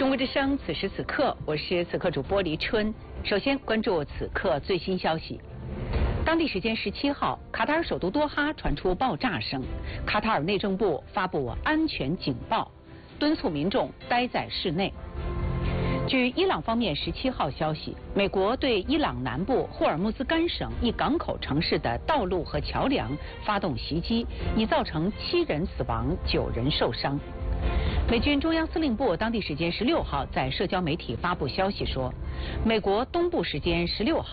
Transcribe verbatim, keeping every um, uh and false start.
中国之声，此时此刻，我是此刻主播黎春。首先关注此刻最新消息。当地时间十七号，卡塔尔首都多哈传出爆炸声，卡塔尔内政部发布安全警报，敦促民众待在室内。据伊朗方面十七号消息，美国对伊朗南部霍尔木兹干省一港口城市的道路和桥梁发动袭击，已造成七人死亡、九人受伤。美军中央司令部当地时间十六号在社交媒体发布消息说，美国东部时间十六号。